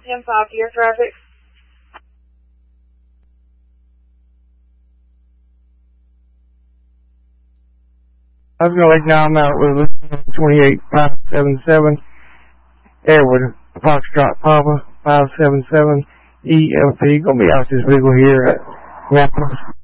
10-5 to your traffic. I was going to let you know I'm out with 28577 Edward Foxtrot Papa 577 ELP. Going to be out this vehicle here at Rappahannock.